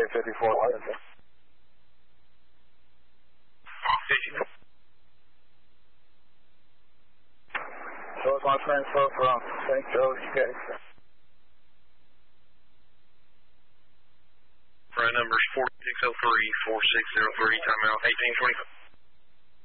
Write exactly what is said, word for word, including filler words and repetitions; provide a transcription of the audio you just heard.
eight fifty-four. So it's my transfer from Saint Joe's case. Flight number is four six zero three, four six zero three, timeout eighteen twenty-five.